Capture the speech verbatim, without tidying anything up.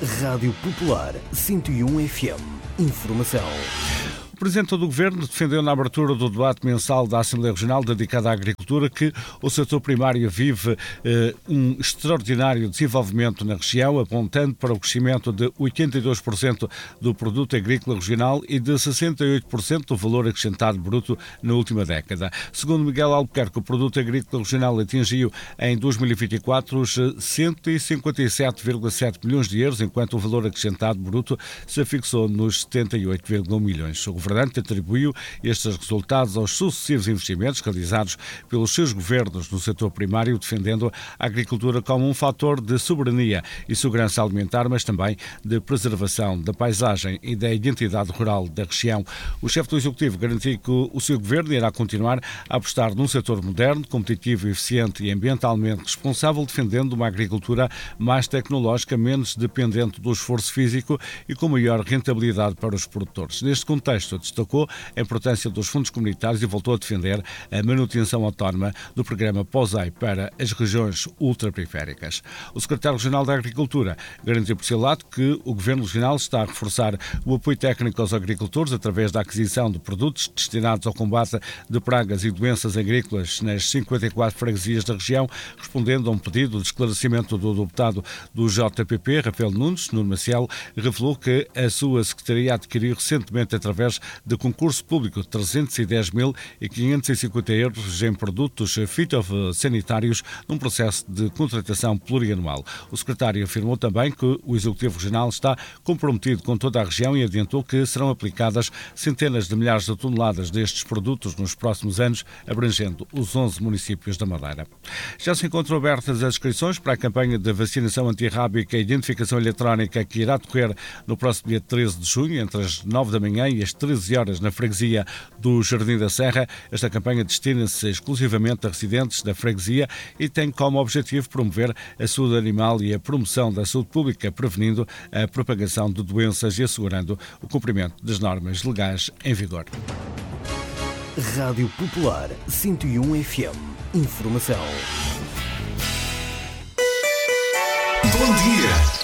Rádio Popular cento e um F M. Informação. O Presidente do Governo defendeu na abertura do debate mensal da Assembleia Regional dedicada à agricultura que o setor primário vive eh, um extraordinário desenvolvimento na região, apontando para o crescimento de oitenta e dois por cento do produto agrícola regional e de sessenta e oito por cento do valor acrescentado bruto na última década. Segundo Miguel Albuquerque, o produto agrícola regional atingiu em dois mil e vinte e quatro os cento e cinquenta e sete vírgula sete milhões de euros, enquanto o valor acrescentado bruto se fixou nos setenta e oito vírgula um milhões. O governante atribuiu estes resultados aos sucessivos investimentos realizados pelos seus governos no setor primário, defendendo a agricultura como um fator de soberania e segurança alimentar, mas também de preservação da paisagem e da identidade rural da região. O chefe do Executivo garantiu que o seu governo irá continuar a apostar num setor moderno, competitivo, eficiente e ambientalmente responsável, defendendo uma agricultura mais tecnológica, menos dependente do esforço físico e com maior rentabilidade para os produtores. Neste contexto, destacou a importância dos fundos comunitários e voltou a defender a manutenção autónoma do programa POSEI para as regiões ultraperiféricas. O secretário regional da Agricultura garantiu por seu lado que o Governo regional está a reforçar o apoio técnico aos agricultores através da aquisição de produtos destinados ao combate de pragas e doenças agrícolas nas cinquenta e quatro freguesias da região, respondendo a um pedido de esclarecimento do deputado do J P P, Rafael Nunes. Nuno Maciel revelou que a sua secretaria adquiriu recentemente, através de concurso público, de trezentos e dez mil quinhentos e cinquenta euros em produtos fitossanitários num processo de contratação plurianual. O secretário afirmou também que o Executivo Regional está comprometido com toda a região e adiantou que serão aplicadas centenas de milhares de toneladas destes produtos nos próximos anos, abrangendo os onze municípios da Madeira. Já se encontram abertas as inscrições para a campanha de vacinação antirrábica e identificação eletrónica que irá decorrer no próximo dia treze de junho, entre as nove da manhã e as treze horas, na freguesia do Jardim da Serra. Esta campanha destina-se exclusivamente a residentes da freguesia e tem como objetivo promover a saúde animal e a promoção da saúde pública, prevenindo a propagação de doenças e assegurando o cumprimento das normas legais em vigor. Rádio Popular cento e um F M. Informação. Bom dia!